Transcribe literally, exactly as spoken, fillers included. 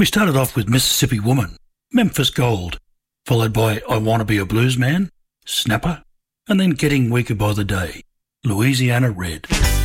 We started off with Mississippi Woman, Memphis Gold, followed by I Wanna Be a Blues Man, Snapper, and then Getting Weaker by the Day, Louisiana Red.